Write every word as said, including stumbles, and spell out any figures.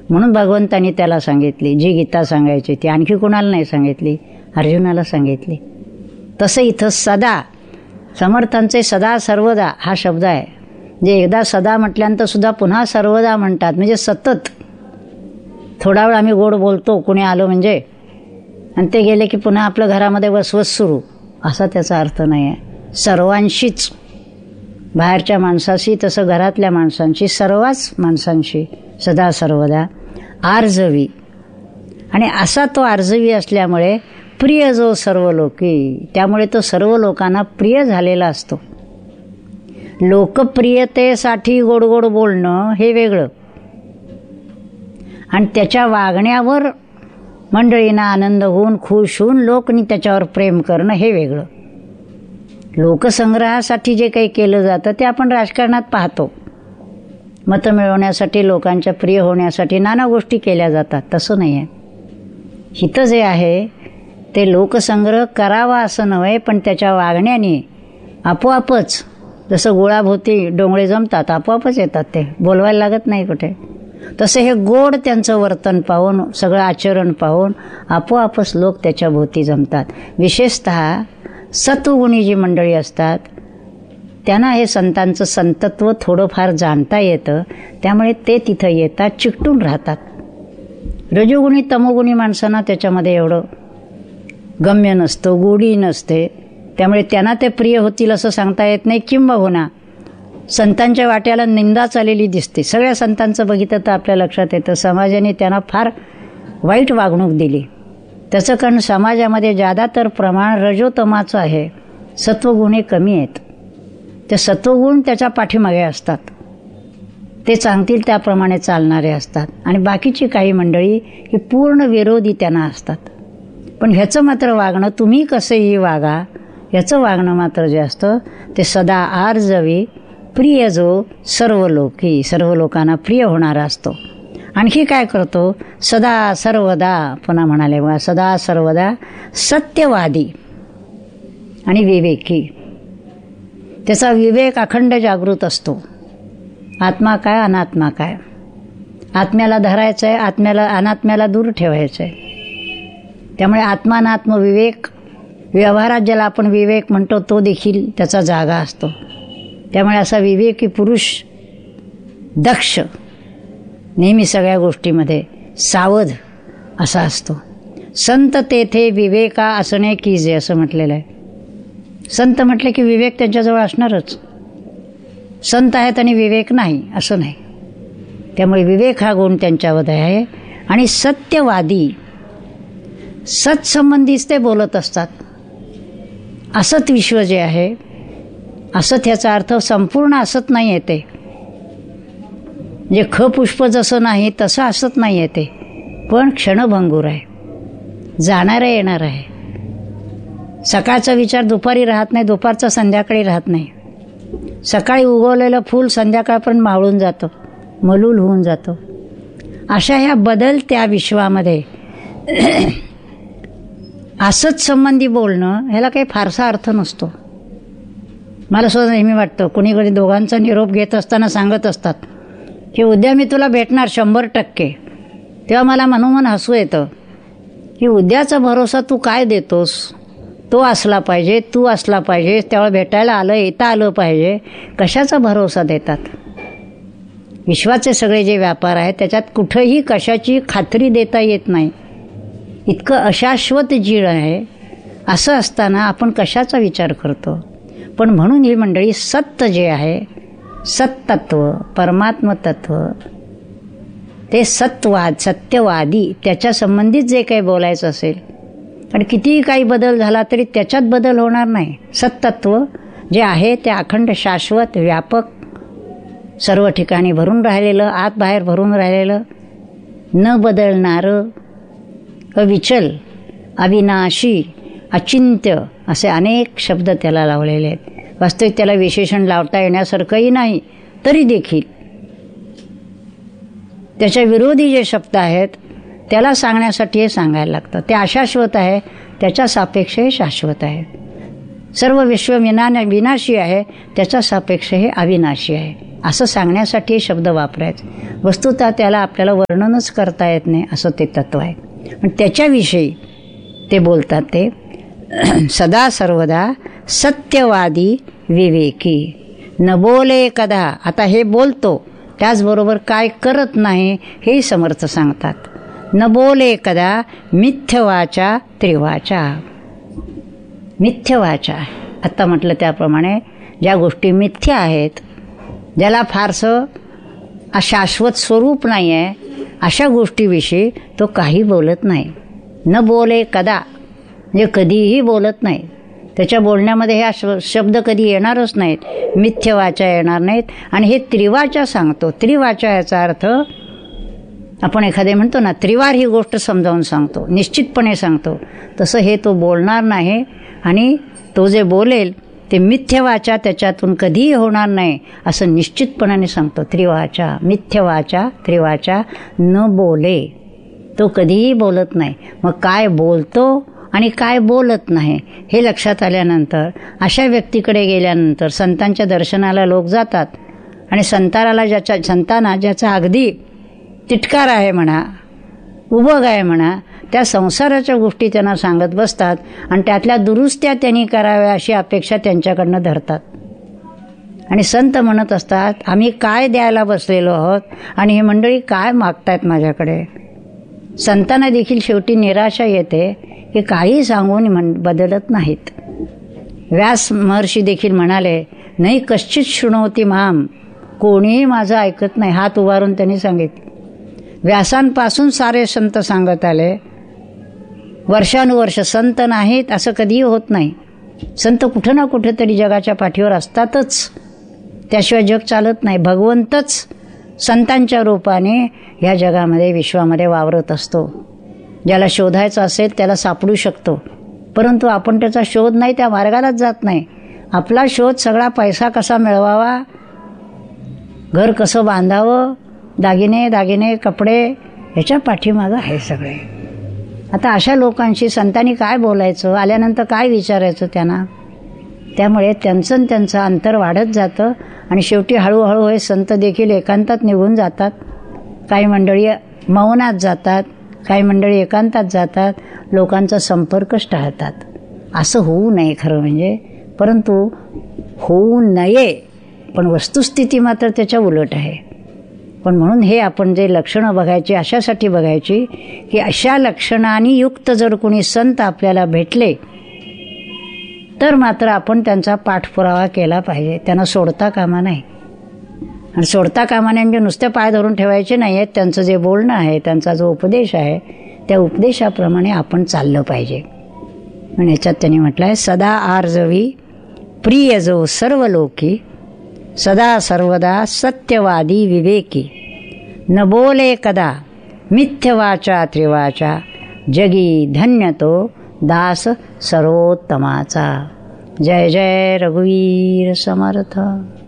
म्हणून भगवंतांनी त्याला सांगितली, जी गीता सांगायची ती आणखी कोणाला नाही सांगितली, अर्जुनाला सांगितली. तसं इथं सदा, समर्थांचे सदा सर्वदा हा शब्द आहे. जे एकदा सदा म्हटल्यानंतर सुद्धा पुन्हा सर्वदा म्हणतात, म्हणजे सतत. थोडा वेळ आम्ही गोड बोलतो कुणी आलो म्हणजे, आणि ते गेले की पुन्हा आपलं घरामध्ये वसवस सुरू, असा त्याचा अर्थ नाही आहे. सर्वांशीच, बाहेरच्या माणसाशी तसं घरातल्या माणसांशी, सर्वच माणसांशी सदा सर्वदा आर्जवी. आणि असा तो आर्जवी असल्यामुळे प्रिय जो सर्व लोकी, त्यामुळे तो सर्व लोकांना प्रिय झालेला असतो. लोकप्रियतेसाठी गोड गोड बोलणं हे वेगळं, आणि त्याच्या वागण्यावर मंडळींना आनंद होऊन खुश होऊन लोकनी त्याच्यावर प्रेम करणं हे वेगळं. लोकसंग्रहासाठी जे काही केलं जातं ते आपण राजकारणात पाहतो. मतं मिळवण्यासाठी, लोकांच्या प्रिय होण्यासाठी नाना गोष्टी केल्या जातात. तसं नाही आहे. हिथं जे आहे ते लोकसंग्रह करावा असं नव्हे, पण त्याच्या वागण्याने आपोआपच, जसं गुळाभोवती डोंगळे जमतात आपोआपच येतात, ते बोलवायला लागत नाही कुठे. तसे हे गोड त्यांचं वर्तन पाहून, सगळं आचरण पाहून आपोआपच लोक त्याच्या भोवती जमतात. विशेषतः सत्वगुणी जी मंडळी असतात त्यांना हे संतांचं संतत्व थोडंफार जाणता येतं, त्यामुळे ते तिथं येतात, चिकटून राहतात. रजोगुणी तमोगुणी माणसांना त्याच्यामध्ये एवढं गम्य नसतं, गोडी नसते, त्यामुळे त्यांना ते प्रिय होतील असं सांगता येत नाही. किंबहुना संतांच्या वाट्याला निंदा चाललेली दिसते. सगळ्या संतांचं बघितलं तर आपल्या लक्षात येतं समाजाने त्यांना फार वाईट वागणूक दिली. त्याचं कारण समाजामध्ये जादातर प्रमाण रजोतमाचं आहे, सत्वगुणे कमी आहेत. ते सत्वगुण त्याच्या पाठीमागे असतात, ते सांगतील त्याप्रमाणे चालणारे असतात. आणि बाकीची काही मंडळी ही पूर्ण विरोधी त्यांना असतात. पण ह्याचं मात्र वागणं, तुम्ही कसेही वागा, ह्याचं वागणं मात्र जे असतं ते सदा आर्जवी, प्रिय जो सर्व लोकी, सर्व लोकांना प्रिय होणारा असतो. आणखी काय करतो, सदा सर्वदा, पुन्हा म्हणाले बघा, सदा सर्वदा सत्यवादी आणि विवेकी. त्याचा विवेक अखंड जागृत असतो. आत्मा काय, अनात्मा काय, आत्म्याला धरायचं आहे, आत्म्याला अनात्म्याला दूर ठेवायचं आहे. त्यामुळे आत्मानात्म विवेक, व्यवहारात ज्याला आपण विवेक म्हणतो तो देखील त्याचा जागा असतो. त्यामुळे असा विवेकी पुरुष दक्ष, नेहमी सगळ्या गोष्टीमध्ये सावध असा असतो. संत तेथे विवेका असणे कीजे असं म्हटलेलं आहे. संत म्हटले की विवेक त्यांच्याजवळ असणारच. संत आहेत आणि विवेक नाही असं नाही. त्यामुळे विवेक हा गुण त्यांच्यामध्ये आहे. आणि सत्यवादी, सत्संबंधीच ते बोलत असतात. असत विश्व जे आहे, असत ह्याचा अर्थ संपूर्ण असत नाही येते, म्हणजे ख पुष्प जसं नाही तसं असत नाही येते, पण क्षणभंगूर आहे, जाणारं येणार आहे. सकाळचा विचार दुपारी राहत नाही, दुपारचा संध्याकाळी राहत नाही. सकाळी उगवलेलं फूल संध्याकाळपर्यंत मावळून जातं, मलूल होऊन जातं. अशा ह्या बदलत्या विश्वामध्ये असत संबंधी बोलणं ह्याला काही फारसा अर्थ नसतो. मला सुद्धा नेहमी वाटतं, कुणी कधी दोघांचा निरोप घेत असताना सांगत असतात की उद्या मी तुला भेटणार शंभर टक्के, तेव्हा मला मनोमन हसू येतं की उद्याचा भरोसा तू काय देतोस, तो असला पाहिजे, तू असला पाहिजे, तेव्हा भेटायला आलं, येता आलं पाहिजे. कशाचा भरोसा देतात? विश्वाचे सगळे जे व्यापार आहेत त्याच्यात कुठंही कशाची खात्री देता येत नाही. इतकं अशाश्वत जीळ आहे. असं असताना आपण कशाचा विचार करतो? पण म्हणून ही मंडळी सत्य जे आहे, सत्तत्व, परमात्मतत्व, ते सत्वाद, सत्यवादी, त्याच्या संबंधित जे काही बोलायचं असेल, आणि कितीही काही बदल झाला तरी त्याच्यात बदल होणार नाही. सत्तत्व जे आहे ते अखंड, शाश्वत, व्यापक, सर्व ठिकाणी भरून राहिलेलं, आत बाहेर भरून राहिलेलं, न बदलणारं, अविचल, अविनाशी, अचिंत्य असे अनेक शब्द त्याला लावलेले आहेत. वास्तविक त्याला विशेषण लावता येण्यासारखंही नाही, तरी देखील त्याच्या विरोधी जे शब्द आहेत त्याला सांगण्यासाठी हे सांगायला लागतं. ते अशाश्वत आहे, त्याच्या सापेक्ष हे शाश्वत आहे. सर्व विश्व विना विनाशी आहे, त्याच्या सापेक्ष हे अविनाशी आहे. असं सांगण्यासाठी हे शब्द वापरायचे. वस्तुतः त्याला आपल्याला वर्णनच करता येत नाही असं ते तत्व आहे. पण त्याच्याविषयी ते बोलतात ते सदा सर्वदा सत्यवादी विवेकी न बोले कदा. आता हे बोलतो त्याचबरोबर काय करत नाही हे समर्थ सांगतात. न बोले कदा मिथ्यवाचा त्रिवाचा. मिथ्यवाचा आत्ता म्हटलं त्याप्रमाणे ज्या गोष्टी मिथ्या आहेत, ज्याला फारसं शाश्वत स्वरूप नाही आहे, अशा गोष्टीविषयी तो काही बोलत नाही. न बोले कदा म्हणजे कधीही बोलत नाही. त्याच्या बोलण्यामध्ये हे शब्द कधी येणारच नाहीत, मिथ्यवाचा येणार नाहीत. आणि हे त्रिवाचा सांगतो. त्रिवाचा याचा अर्थ आपण एखादे म्हणतो ना, त्रिवार ही गोष्ट समजावून सांगतो, निश्चितपणे सांगतो, तसं हे तो बोलणार नाही. आणि तो जे बोलेल ते मिथ्यवाचा त्याच्यातून कधीही होणार नाही असं निश्चितपणाने सांगतो. त्रिवाचा, मिथ्यवाचा, त्रिवाचा न बोले. तो कधीही बोलत नाही. मग काय बोलतो आणि काय बोलत नाही हे लक्षात आल्यानंतर अशा व्यक्तीकडे गेल्यानंतर संतांच्या दर्शनाला लोक जातात आणि संतानाला ज्याच्या संतांना ज्याचा अगदी तिटकार आहे म्हणा, उभग आहे म्हणा, त्या संसाराच्या गोष्टी त्यांना सांगत बसतात आणि त्यातल्या दुरुस्त्या त्यांनी कराव्या अशी अपेक्षा त्यांच्याकडनं धरतात. आणि संत म्हणत असतात आम्ही काय द्यायला बसलेलो आहोत आणि ही मंडळी काय मागतायत माझ्याकडे. संतांना देखील शेवटी निराशा येते की काही सांगून म्हण बदलत नाहीत. व्यास महर्षी देखील म्हणाले नाही कश्चित शृणोती माम. कोणीही माझं ऐकत नाही. हात उभारून त्यांनी सांगितलं. व्यासांपासून सारे संत सांगत आले. वर्षानुवर्ष संत नाहीत असं कधीही होत नाही. संत कुठं ना कुठं तरी जगाच्या पाठीवर असतातच, त्याशिवाय जग चालत नाही. भगवंतच संतांच्या रूपाने ह्या जगामध्ये विश्वामध्ये वावरत असतो. ज्याला शोधायचं असेल त्याला सापडू शकतो, परंतु आपण त्याचा शोध नाही, त्या मार्गालाच जात नाही. आपला शोध सगळा पैसा कसा मिळवावा, घर कसं बांधावं, दागिने दागिने कपडे ह्याच्या पाठीमागं आहे सगळे. आता अशा लोकांशी संतांनी काय बोलायचं, आल्यानंतर काय विचारायचं त्यांना. त्यामुळे त्यांचं त्यांचं अंतर वाढत जातं आणि शेवटी हळूहळू हे संत देखील एकांतात निघून जातात. काही मंडळी मौनात जातात, काही मंडळी एकांतात जातात, लोकांचा संपर्कच टाळतात. असं होऊ नये खरं म्हणजे, परंतु होऊ नये, पण वस्तुस्थिती मात्र त्याच्या उलट आहे. पण म्हणून हे आपण जे लक्षणं बघायची अशासाठी बघायची की अशा लक्षणांनी युक्त जर कोणी संत आपल्याला भेटले तर मात्र आपण त्यांचा पाठपुरावा केला पाहिजे. त्यांना सोडता कामा नाही. आणि सोडता कामा नाही म्हणजे नुसते पाय धरून ठेवायचे नाही आहेत. त्यांचं जे बोलणं आहे, त्यांचा जो उपदेश आहे, त्या उपदेशाप्रमाणे आपण चाललं पाहिजे. आणि याच्यात त्यांनी म्हटलं आहे सदा आर्जवी प्रिय जो सर्व लोकी सदा सर्वदा सत्यवादी विवेकी न बोले कदा मिथ्यवाचा त्रिवाचा जगी धन्य तो दास सर्वोत्तमाचा. जय जय रघुवीर समर्थ.